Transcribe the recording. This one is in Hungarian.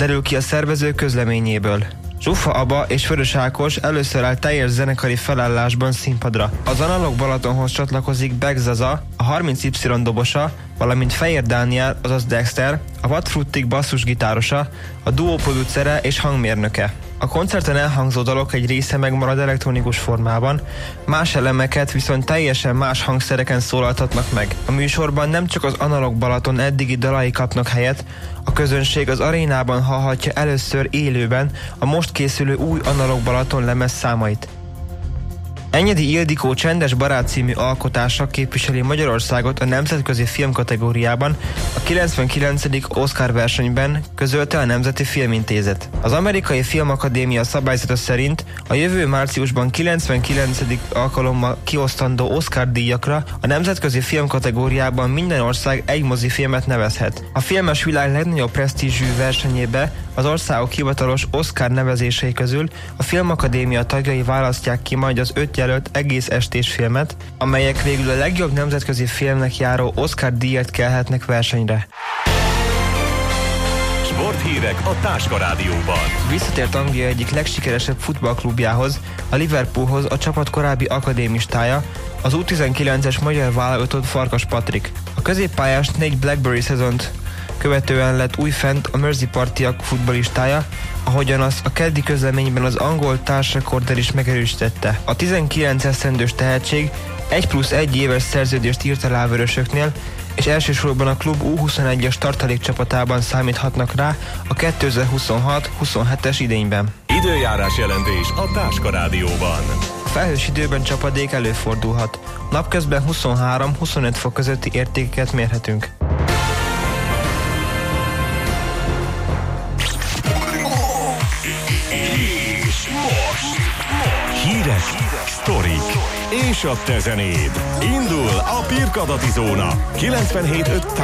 derül ki a szervező közleményéből. Zsufa Aba és Vörös Ákos először áll teljes zenekari felállásban színpadra. Az Analóg Balatonhoz csatlakozik Beck Zaza, a 30Y dobosa, valamint Fejér Dániel, azaz Dexter, a Vadfruttik basszusgitárosa, a duó producere és hangmérnöke. A koncerten elhangzó dalok egy része megmarad elektronikus formában, más elemeket viszont teljesen más hangszereken szólaltatnak meg. A műsorban nem csak az Analóg Balaton eddigi dalai kapnak helyet, a közönség az arénában hallhatja először élőben a most készülő új Analóg Balaton lemez számait. Enyedi Ildikó Csendes barát című alkotása képviseli Magyarországot a nemzetközi film kategóriában, a 99. Oscar versenyben közölte a Nemzeti Filmintézet. Az Amerikai Filmakadémia szabályzata szerint a jövő márciusban 99. alkalommal kiosztandó Oscar díjakra a nemzetközi film kategóriában minden ország egy mozifilmet nevezhet. A filmes világ legnagyobb presztízsű versenyébe az országok hivatalos Oscar nevezései közül a Filmakadémia tagjai választják ki majd az 5 jelölt egész estés filmet, amelyek végül a legjobb nemzetközi filmnek járó Oscar díjat kelhetnek versenyre. Sporthírek a Táska Rádióban. Visszatért Anglia egyik legsikeresebb futballklubjához, a Liverpoolhoz a csapat korábbi akadémistája, az U19-es magyar válogatott Farkas Patrik. A középpályás 4 Blackberry szezont követően lett újfent a Mersey-partiak futballistája, ahogyan azt a keddi közleményben az angol társrekorder is megerősítette. A 19 esztendős tehetség 1+1 éves szerződést írt alá vörösöknél, és elsősorban a klub U21-es tartalékcsapatában számíthatnak rá a 2026-27-es idényben. Időjárás jelentés a Táska Rádióban. Felhős időben csapadék előfordulhat. Napközben 23-25 fok közötti értékeket mérhetünk. Hírek, sztorik és a te zenéd. Indul a Pirkadati Zóna 97.5